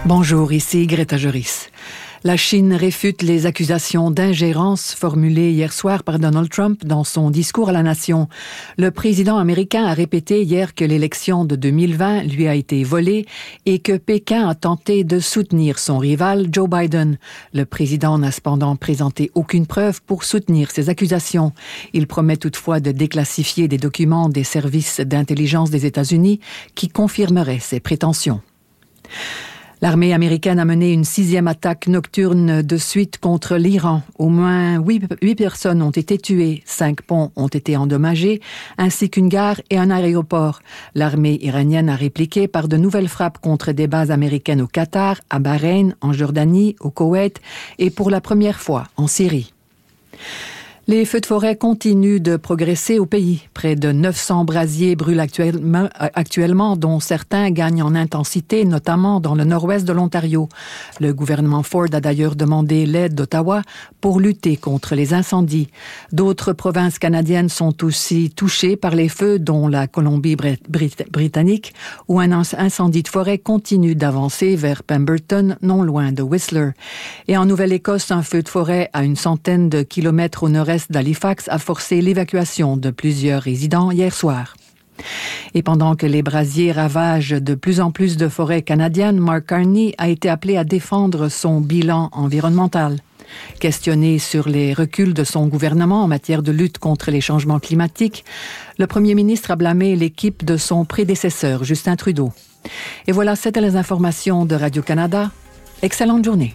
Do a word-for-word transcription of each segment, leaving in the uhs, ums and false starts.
Bonjour, ici Greta Joris. La Chine réfute les accusations d'ingérence formulées hier soir par Donald Trump dans son discours à la nation. Le président américain a répété hier que l'élection de deux mille vingt lui a été volée et que Pékin a tenté de soutenir son rival Joe Biden. Le président n'a cependant présenté aucune preuve pour soutenir ces accusations. Il promet toutefois de déclassifier des documents des services d'intelligence des États-Unis qui confirmeraient ses prétentions. L'armée américaine a mené une sixième attaque nocturne de suite contre l'Iran. Au moins huit, huit personnes ont été tuées, cinq ponts ont été endommagés, ainsi qu'une gare et un aéroport. L'armée iranienne a répliqué par de nouvelles frappes contre des bases américaines au Qatar, à Bahreïn, en Jordanie, au Koweït et pour la première fois en Syrie. Les feux de forêt continuent de progresser au pays. Près de neuf cents brasiers brûlent actuellement, actuellement, dont certains gagnent en intensité, notamment dans le nord-ouest de l'Ontario. Le gouvernement Ford a d'ailleurs demandé l'aide d'Ottawa pour lutter contre les incendies. D'autres provinces canadiennes sont aussi touchées par les feux, dont la Colombie-Britannique, où un incendie de forêt continue d'avancer vers Pemberton, non loin de Whistler. Et en Nouvelle-Écosse, un feu de forêt à une centaine de kilomètres au nord-est d'Halifax a forcé l'évacuation de plusieurs résidents hier soir. Et pendant que les brasiers ravagent de plus en plus de forêts canadiennes, Mark Carney a été appelé à défendre son bilan environnemental. Questionné sur les reculs de son gouvernement en matière de lutte contre les changements climatiques, le premier ministre a blâmé l'équipe de son prédécesseur, Justin Trudeau. Et voilà, c'était les informations de Radio-Canada. Excellente journée.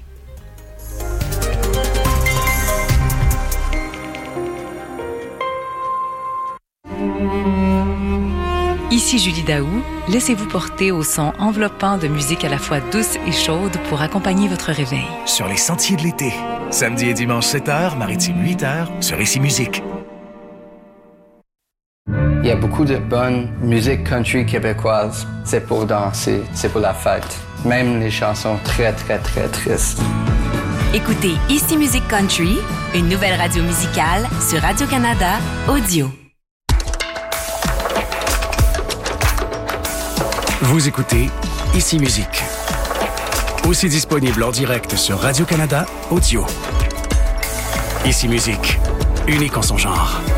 Ici Julie Daou, laissez-vous porter au son enveloppant de musique à la fois douce et chaude pour accompagner votre réveil. Sur les sentiers de l'été, samedi et dimanche sept heures, maritime huit heures, sur Ici Musique. Il y a beaucoup de bonne musique country québécoise. C'est pour danser, c'est pour la fête. Même les chansons très, très, très tristes. Écoutez Ici Musique Country, une nouvelle radio musicale sur Radio-Canada Audio. Vous écoutez Ici Musique. Aussi disponible en direct sur Radio-Canada Audio. Ici Musique, unique en son genre.